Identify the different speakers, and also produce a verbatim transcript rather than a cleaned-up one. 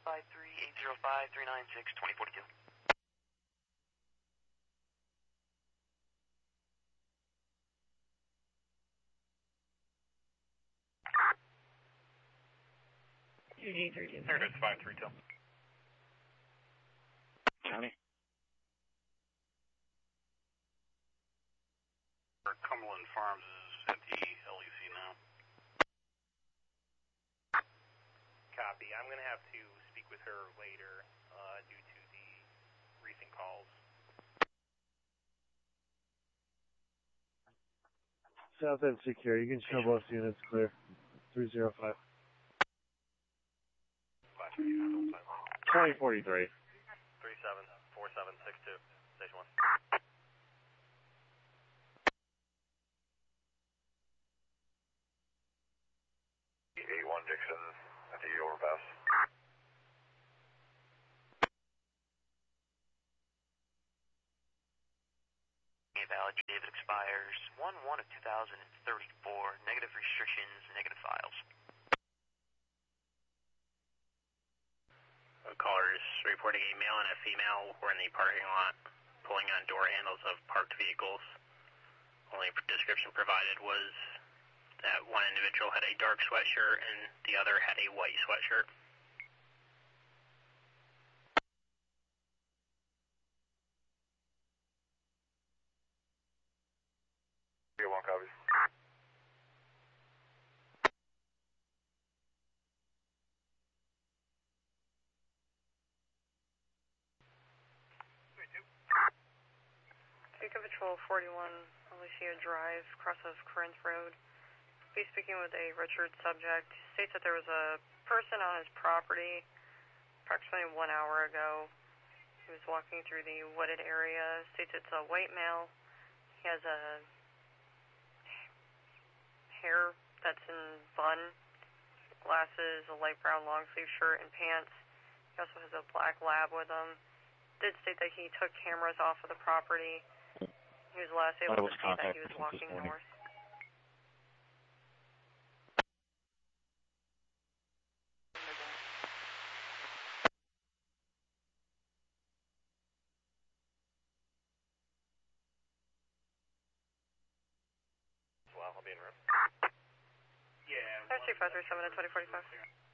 Speaker 1: five three, eight zero five, three nine six, two zero four two.
Speaker 2: G thirteen.
Speaker 3: There it is, five three two.
Speaker 4: County.
Speaker 3: Cumberland Farms is at the L E C now.
Speaker 5: Copy. I'm going to have to speak with her later uh, due to the recent calls.
Speaker 6: South End secure. You can show both units clear. three zero five.
Speaker 4: twenty forty-three.
Speaker 5: three seven four seven six two, station one.
Speaker 7: eight one Dixon at the overpass.
Speaker 1: Valid David expires one one of two thousand thirty-four. Negative restrictions, negative files.
Speaker 5: A caller is reporting a male and a female were in the parking lot pulling on door handles of parked vehicles. Only description provided was that one individual had a dark sweatshirt and the other had a white sweatshirt.
Speaker 7: Get one copy.
Speaker 8: Vehicle Patrol forty-one, Alicia Drive, cross of Corinth Road. Be speaking with a Richard subject. States that there was a person on his property approximately one hour ago. He was walking through the wooded area. States it's a white male. He has a hair that's in bun, glasses, a light brown long sleeve shirt and pants. He also has a black lab with him. Did state that he took cameras off of the property. He was last able to see that he was walking north.
Speaker 5: Well, I'll be in room.
Speaker 8: Yeah. five three five three seven at twenty forty-five.